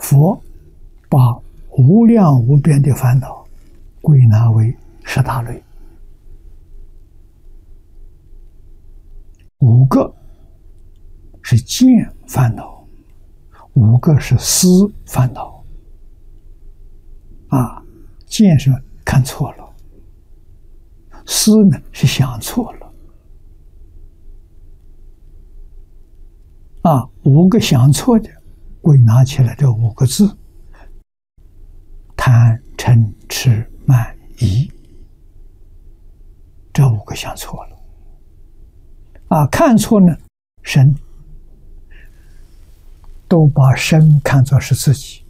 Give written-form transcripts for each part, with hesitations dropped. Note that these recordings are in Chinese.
佛把无量无边的烦恼归纳为十大类，5个是见烦恼，5个是思烦恼。见是看错了，思呢是想错了。5个想错的归纳起来这5个字：贪嗔痴慢疑。这5个想错了。看错呢，身都把身看作是自己。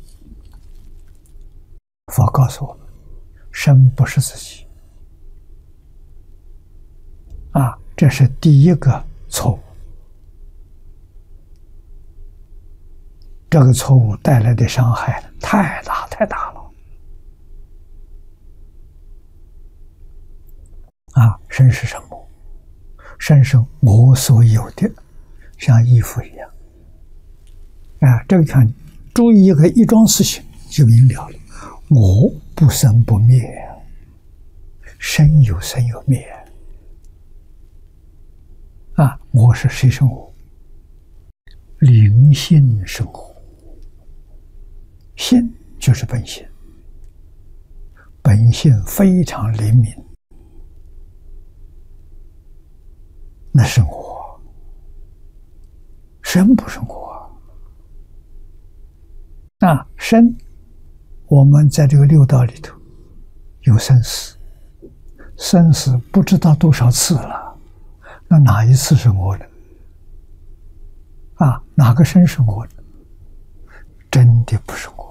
佛告诉我们，身不是自己。这是第一个错误。这个错误带来的伤害太大太大了。身是什么？身是我所有的，像衣服一样。这个看，注意一桩事情就明了了。我不生不灭，身有生有灭。我是谁生活？灵性生活。性就是本性，本性非常灵敏。那生活，身不生活。身，我们在这个六道里头有生死，生死不知道多少次了，那哪一次是我的？哪个身是我的？真的不是我。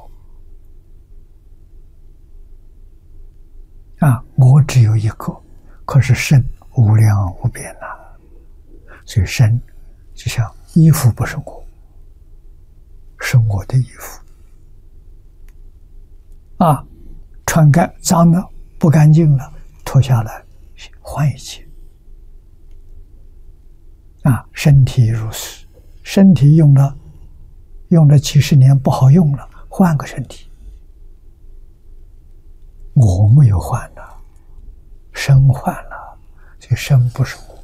我只有一个，可是身无量无边呐。所以身就像衣服不是我，是我的衣服。穿脏了不干净了，脱下来换一件。身体如是，身体用了几十年不好用了，换个身体。我没有换了，身换了，所以身不是我。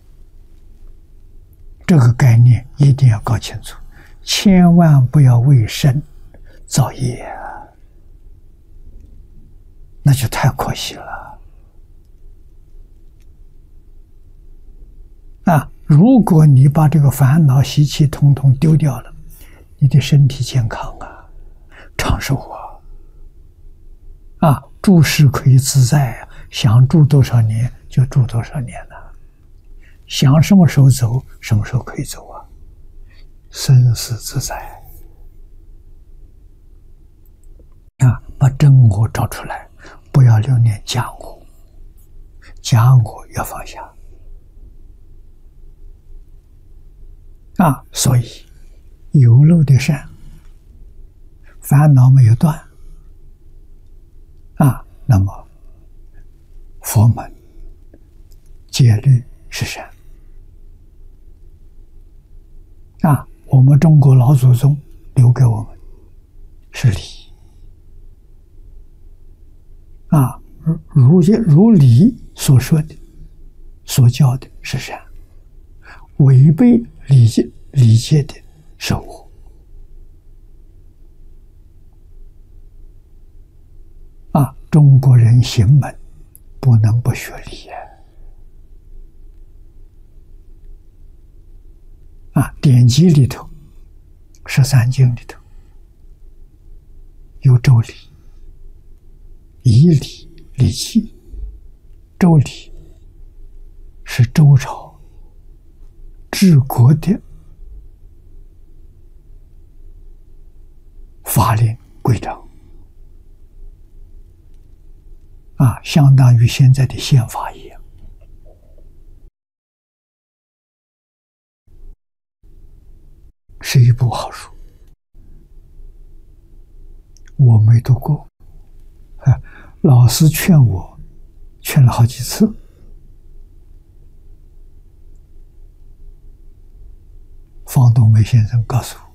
这个概念一定要搞清楚，千万不要为身造业，那就太可惜了。如果你把这个烦恼习气统统丢掉了，你的身体健康长寿住世可以自在想住多少年就住多少年了，想什么时候走什么时候可以走生死自在把真我找出来，不要留念假我，假我要放下所以有漏的善，烦恼没有断那么佛门戒律是善我们中国老祖宗留给我们是理如理所说的所教的是善，违背理解的是我中国人行门不能不学理典籍里头13经里头有周礼、仪礼、礼器。周礼是周朝治国的法令规章相当于现在的宪法一样。是一部好书，我没读过，老师劝我，劝了好几次。方东梅先生告诉我，